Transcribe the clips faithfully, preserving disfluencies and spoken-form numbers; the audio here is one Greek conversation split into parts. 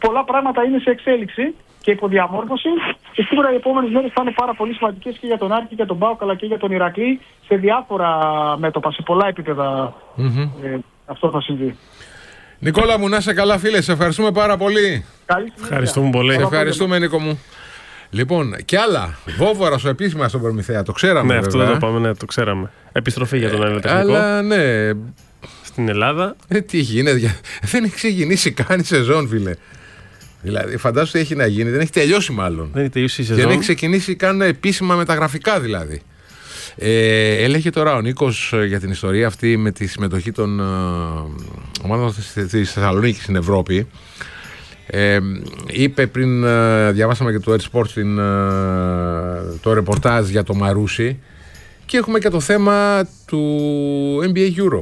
πολλά πράγματα είναι σε εξέλιξη και υποδιαμόρφωση. Και σίγουρα οι επόμενες μέρες θα είναι πάρα πολύ σημαντικές και για τον Άρη και για τον ΠΑΟΚ αλλά και για τον Ηρακλή σε διάφορα μέτωπα, σε πολλά επίπεδα mm-hmm. ε, αυτό θα συμβεί. Νικόλα μου, να είσαι καλά φίλε, σε ευχαριστούμε πάρα πολύ. Καλή Ευχαριστούμε πολύ. Σε ευχαριστούμε Νίκο μου. Λοιπόν, και άλλα. Βόβορα στο επίσημα στον Προμηθέα, το ξέραμε. Ναι, βέβαια. αυτό δεν το πάμε, ναι, το ξέραμε. Επιστροφή για τον Ελληνοτεχνικό. Αλλά ναι. Στην Ελλάδα. Ε, τι γίνεται, δεν έχει ξεκινήσει καν η σεζόν, φίλε. Δηλαδή, φαντάσου τι έχει να γίνει, δεν έχει τελειώσει μάλλον. Δεν έχει τελειώσει η σεζόν. Δεν έχει ξεκινήσει καν επίσημα μεταγραφικά δηλαδή. Ε, έλεγε τώρα ο Νίκος για την ιστορία αυτή με τη συμμετοχή των ε, ομάδων της Θεσσαλονίκης στην Ευρώπη. Ε, είπε πριν, ε, διαβάσαμε και το Air Sports την, ε, το ρεπορτάζ για το Μαρούσι και έχουμε και το θέμα του N B A Europe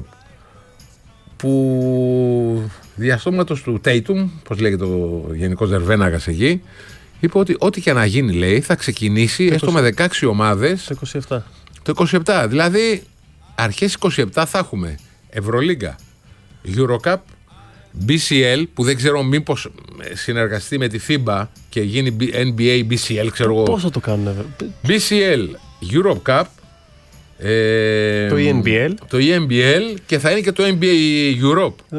που διαστόματος του Tatum, πώς λέγεται ο γενικός Δερβέναγας εκεί, είπε ότι ό,τι και να γίνει, λέει, θα ξεκινήσει είκοσι έστω με δεκαέξι ομάδες το είκοσι επτά. Το είκοσι επτά, δηλαδή αρχές είκοσι επτά θα έχουμε Ευρωλίγκα, Eurocup, μπι σι ελ, που δεν ξέρω μήπως συνεργαστεί με τη φίμπα και γίνει N B A μπι σι ελ, ξέρω εγώ. Πώς θα το κάνουν, μπι σι ελ, Europe Cup, ε, το ι εν μπι ελ. το ι εν μπι ελ και θα είναι και το N B A Europe. Ε.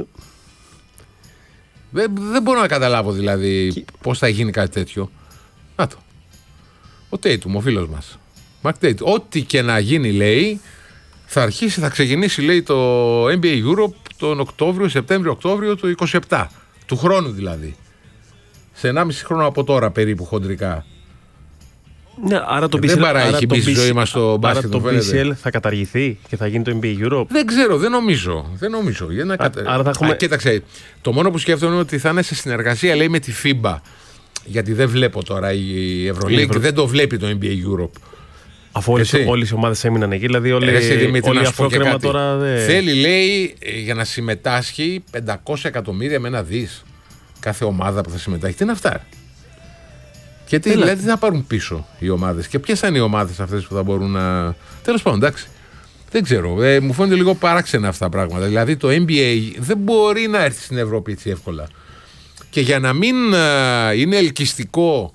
Δεν, δεν μπορώ να καταλάβω δηλαδή και... πώς θα γίνει κάτι τέτοιο. Να το. Ο Tatum, ο φίλος μας. Mark Tatum. Ό,τι και να γίνει, λέει, θα αρχίσει, θα ξεκινήσει, λέει, το N B A Europe τον Οκτώβριο, Σεπτέμβριο-Οκτώβριο του είκοσι επτά. Του χρόνου δηλαδή. Σε ενάμιση χρόνο από τώρα περίπου χοντρικά. Ναι, άρα το ε, δεν παρά έχει μπει στη ζωή μας το μπάσκετ. Άρα το μπι σι ελ θα καταργηθεί και θα γίνει το N B A Europe. Δεν ξέρω, δεν νομίζω. Δεν νομίζω. Για να Α, κατα... άρα θα έχουμε... Α, κοίταξε, το μόνο που σκέφτομαι είναι ότι θα είναι σε συνεργασία, λέει, με τη φίμπα. Γιατί δεν βλέπω τώρα η Ευρωλίγκ, Ευρω... δεν το βλέπει το N B A Europe. Αφού όλες οι ομάδες έμειναν εκεί, δηλαδή όλοι, όλοι αφρόκρεμα τώρα δεν... Θέλει, λέει, για να συμμετάσχει πεντακόσια εκατομμύρια με ένα δις κάθε ομάδα που θα συμμετάσχει. Τι είναι αυτά? Και τι, δηλαδή, τι θα πάρουν πίσω οι ομάδες και ποιες θα είναι οι ομάδες αυτές που θα μπορούν να... Τέλος πάντων, εντάξει. Δεν ξέρω, ε, μου φαίνονται λίγο παράξενα αυτά τα πράγματα. Δηλαδή το N B A δεν μπορεί να έρθει στην Ευρώπη έτσι εύκολα. Και για να μην ε, είναι ελκυστικό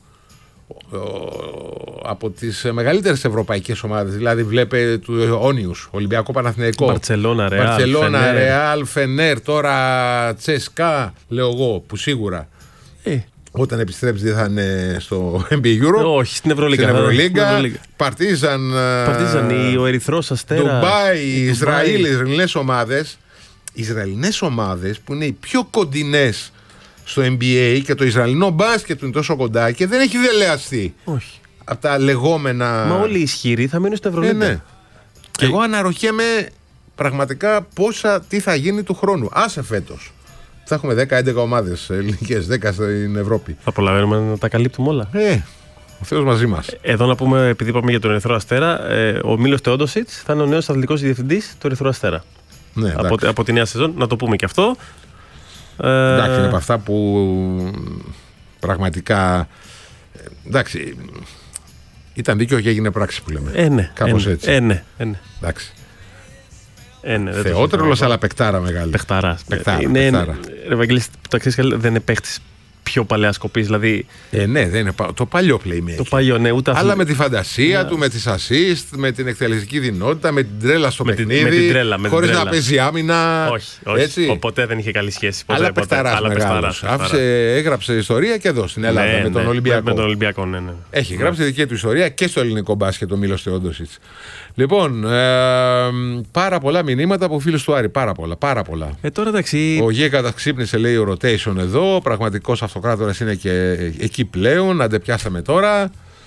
από τις μεγαλύτερες ευρωπαϊκές ομάδες, δηλαδή βλέπε του Όνιους, Ολυμπιακό Παναθηναϊκό, Μπαρτσελώνα, Ρεάλ, Μπαρτσελώνα, Ρεάλ, Φενέρ, τώρα Τσεσκά, λέω εγώ, που σίγουρα ε, όταν επιστρέψει δεν θα είναι στο N B A Europe. Όχι, στην Ευρωλίγκα. Στην Ευρωλίγκα, Παρτίζαν, Παρτίζαν, ο Ερυθρός Αστέρας, Ντουμπάι, Ισραήλ, Ισραηλινές ομάδες. Οι Ισραηλινές ομάδες που είναι οι πιο κοντινές στο N B A και το Ισραηλινό μπάσκετ που είναι τόσο κοντά και δεν έχει δελεαστεί. Όχι. Από τα λεγόμενα. Μα όλοι οι ισχυροί θα μείνουν στο Ευρωλίγκα. Ε, ναι. Και εγώ αναρωτιέμαι πραγματικά πόσα, τι θα γίνει του χρόνου. Άσε φέτος. Θα έχουμε δέκα έντεκα ομάδες ελληνικές, δέκα στην Ευρώπη. Θα προλαβαίνουμε να τα καλύπτουμε όλα. Ε, ο Θεός μαζί μας. Εδώ να πούμε, επειδή είπαμε για τον Ερυθρό Αστέρα, ε, ο Μίλος Τεόντοσιτς θα είναι ο νέος αθλητικός διευθυντής του Ερυθρού Αστέρα. Ναι, από, από τη νέα σεζόν, να το πούμε και αυτό. Εντάξει, είναι από αυτά που πραγματικά. Εντάξει. Ήταν δίκαιο και έγινε πράξη που λέμε. Ε, ναι. Κάπως ε, έτσι. Ε, ναι, ε, ναι. Εντάξει. Ε, ναι, Θεότερολος, αλλά παικτάρα μεγάλη. Παικτάρας. Παικτάρα. Είναι, παικτάρα. Ρε Βαγγέλη, το ξέρεις καλά, δεν είναι παίχτης πιο παλαιάς κοπής. Δηλαδή... Ε, ναι, δεν είναι το παλιό playmaker. Το παλιό, ναι, ούτε αλλά με τη φαντασία yeah. του, με τις assist, με την εκτελεστική δυνότητα, με την τρέλα στο με παιχνίδι. Με την τρέλα, με χωρίς την τρέλα. να παίζει άμυνα. Όχι, όχι. Έτσι. Ποτέ δεν είχε καλή σχέση. Ποτέ, αλλά παικταράς μεγάλος. Άφησε, έγραψε ιστορία και εδώ στην Ελλάδα, ναι, με τον ναι, Ολυμπιακό. Με τον Ολυμπιακό, ναι, ναι. Έχει γράψει τη δική του ιστορία και στο ελληνικό μπάσκετ ο Μίλος Τεόντοσιτς. Λοιπόν, ε, πάρα πολλά μηνύματα από φίλους του Άρη. Πάρα πολλά, πάρα πολλά. Ε, τώρα, εντάξει... Ο Γέγατα ξύπνησε, λέει, ο rotation εδώ. Πραγματικός αυτοκράτορας είναι και εκεί πλέον. Αντεπιάσαμε τώρα.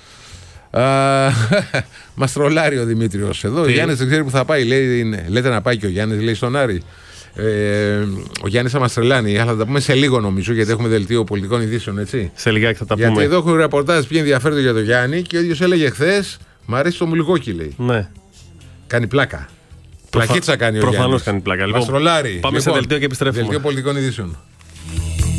Μας τρολάρει ο Δημήτριος εδώ. Τι? Ο Γιάννης δεν ξέρει που θα πάει. Λέει, είναι. Λέτε να πάει και ο Γιάννης, λέει στον Άρη. Ε, ο Γιάννης θα μας τρελάνει. Αλλά θα τα πούμε σε λίγο, νομίζω, γιατί έχουμε δελτίο πολιτικών ειδήσεων, έτσι. Σε λιγάκι θα τα γιατί πούμε. Γιατί εδώ έχουν ρεπορτάζ πιο ενδιαφέρον για τον Γιάννη και ο ίδιος έλεγε χθες. Μ' αρέσει το Μουλγόκι, λέει. Ναι. Κάνει πλάκα. Προφα... Πλακίτσα κάνει ο Προφανώς Γιάννης. κάνει πλάκα. Λοιπόν, μας τρολάρει. Πάμε λοιπόν, σε δελτίο και επιστρέφουμε. Δελτίο πολιτικών ειδήσεων.